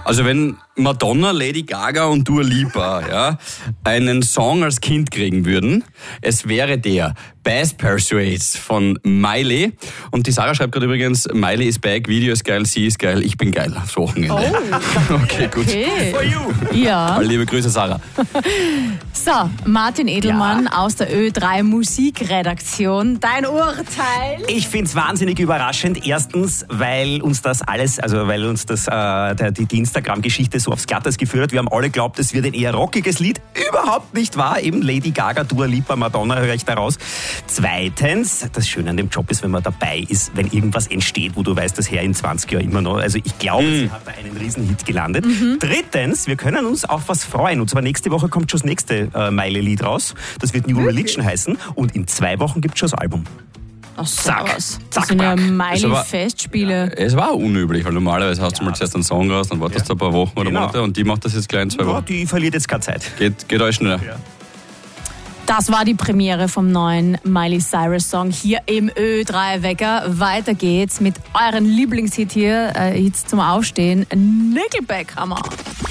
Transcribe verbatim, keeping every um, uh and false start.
Also wenn Madonna, Lady Gaga und Dua Lipa ja, einen Song als Kind kriegen würden, es wäre der Bass Persuades von Miley. Und die Sarah schreibt gerade übrigens, Miley is back, Video ist geil, sie ist geil, ich bin geil. Das Wochenende. Oh. Okay, gut. Okay. For you. Ja. Liebe Grüße, Sarah. So, Martin Edelmann ja. aus der Ö drei Musikredaktion. Dein Urteil? Ich finde es wahnsinnig überraschend. Erstens, weil uns das alles, also weil uns das äh, der, die, die Instagram-Geschichte so aufs Glatteis geführt hat. Wir haben alle geglaubt, es wird ein eher rockiges Lied. Überhaupt nicht wahr. Eben Lady Gaga, Dua Lipa, Madonna höre ich daraus. Zweitens, das Schöne an dem Job ist, wenn man dabei ist, wenn irgendwas entsteht, wo du weißt, das her in zwanzig Jahren immer noch. Also ich glaube, mhm. sie hat da einen Riesenhit gelandet. Mhm. Drittens, wir können uns auf was freuen. Und zwar nächste Woche kommt schon das nächste äh, Miley-Lied raus. Das wird New okay. Religion heißen. Und in zwei Wochen gibt es schon das Album. Ach so, zack, was. zack, das sind ja zack. Miley-Festspiele. Ja, es war unüblich, weil normalerweise hast du ja. mal zuerst einen Song raus, dann wartest du ja. ein paar Wochen oder genau. Monate und die macht das jetzt gleich in zwei Wochen. Ja, die verliert jetzt keine Zeit. Geht, geht euch schneller. Ja. Das war die Premiere vom neuen Miley Cyrus Song hier im Ö drei Wecker. Weiter geht's mit euren Lieblingshit hier, äh, Hits zum Aufstehen. Nickelback haben wir.